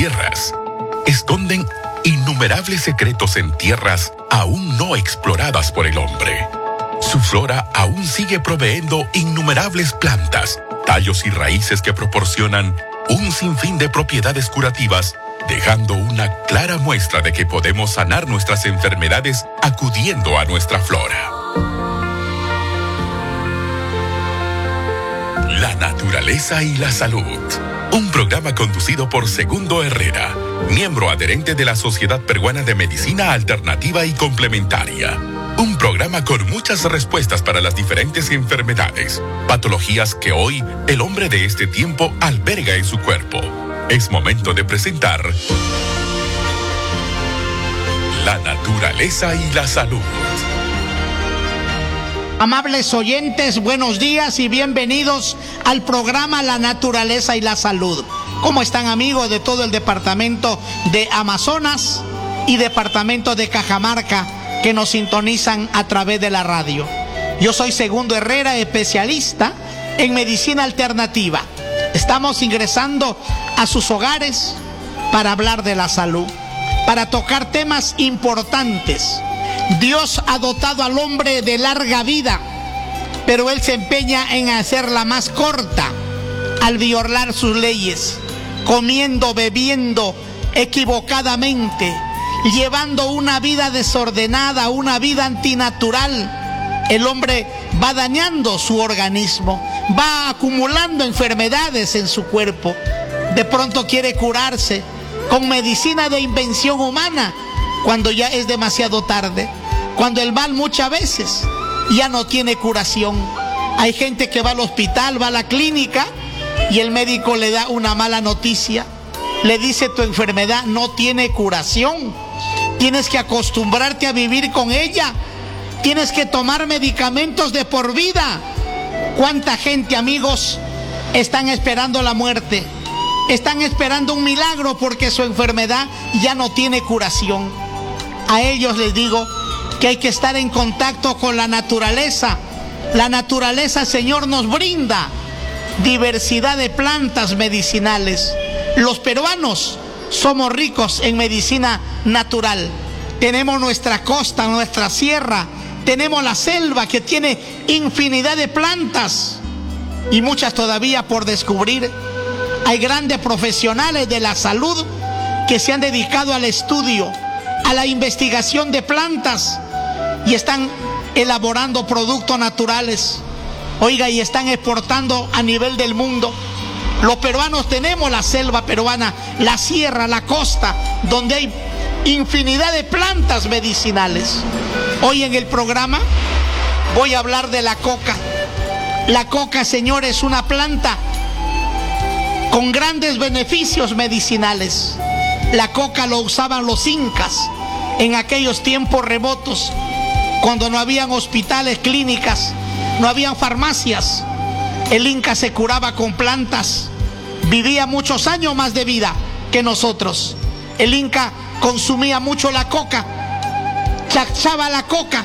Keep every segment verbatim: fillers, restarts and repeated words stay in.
tierras esconden innumerables secretos en tierras aún no exploradas por el hombre. Su flora aún sigue proveyendo innumerables plantas, tallos y raíces que proporcionan un sinfín de propiedades curativas, dejando una clara muestra de que podemos sanar nuestras enfermedades acudiendo a nuestra flora. La naturaleza y la salud. Un programa conducido por Segundo Herrera, miembro adherente de la Sociedad Peruana de Medicina Alternativa y Complementaria. Un programa con muchas respuestas para las diferentes enfermedades, patologías que hoy el hombre de este tiempo alberga en su cuerpo. Es momento de presentar La naturaleza y la salud. Amables oyentes, buenos días y bienvenidos al programa La Naturaleza y la Salud. ¿Cómo están, amigos de todo el departamento de Amazonas y departamento de Cajamarca que nos sintonizan a través de la radio? Yo soy Segundo Herrera, especialista en medicina alternativa. Estamos ingresando a sus hogares para hablar de la salud, para tocar temas importantes. Dios ha dotado al hombre de larga vida, pero él se empeña en hacerla más corta al violar sus leyes, comiendo, bebiendo equivocadamente, llevando una vida desordenada, una vida antinatural. El hombre va dañando su organismo, va acumulando enfermedades en su cuerpo. De pronto quiere curarse con medicina de invención humana, cuando ya es demasiado tarde, cuando el mal muchas veces ya no tiene curación. Hay gente que va al hospital, va a la clínica y el médico le da una mala noticia. Le dice: tu enfermedad no tiene curación, tienes que acostumbrarte a vivir con ella, tienes que tomar medicamentos de por vida. ¿Cuánta gente, amigos, están esperando la muerte? Están esperando un milagro porque su enfermedad ya no tiene curación. A ellos les digo que hay que estar en contacto con la naturaleza. La naturaleza, Señor, nos brinda diversidad de plantas medicinales. Los peruanos somos ricos en medicina natural. Tenemos nuestra costa, nuestra sierra, tenemos la selva que tiene infinidad de plantas y muchas todavía por descubrir. Hay grandes profesionales de la salud que se han dedicado al estudio, a la investigación de plantas y están elaborando productos naturales. Oiga, y están exportando a nivel del mundo. Los peruanos tenemos la selva peruana, la sierra, la costa, donde hay infinidad de plantas medicinales. Hoy en el programa voy a hablar de la coca. La coca, señores, es una planta con grandes beneficios medicinales. La coca lo usaban los incas en aquellos tiempos remotos, cuando no habían hospitales, clínicas, no habían farmacias. El inca se curaba con plantas, vivía muchos años más de vida que nosotros. El inca consumía mucho la coca, chachaba la coca.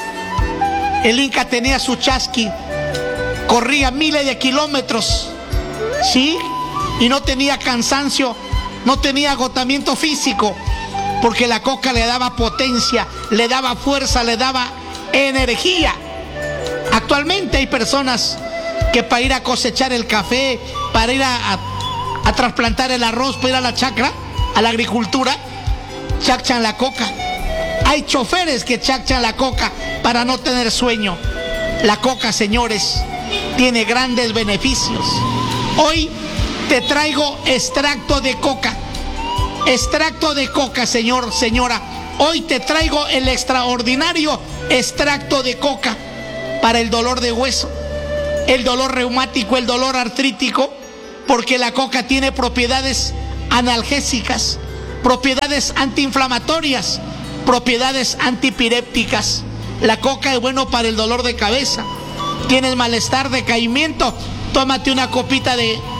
El inca tenía su chasqui, corría miles de kilómetros, ¿sí? Y no tenía cansancio, no tenía agotamiento físico, porque la coca le daba potencia, le daba fuerza, le daba energía. Actualmente hay personas que para ir a cosechar el café, para ir a, a, a trasplantar el arroz, para ir a la chacra, a la agricultura, chachan la coca. Hay choferes que chachan la coca para no tener sueño. La coca, señores, tiene grandes beneficios. Hoy te traigo extracto de coca. Extracto de coca, señor, señora. Hoy te traigo el extraordinario extracto de coca para el dolor de hueso, el dolor reumático, el dolor artrítico, porque la coca tiene propiedades analgésicas, propiedades antiinflamatorias, propiedades antipirépticas. La coca es bueno para el dolor de cabeza. Tienes malestar, decaimiento, tómate una copita de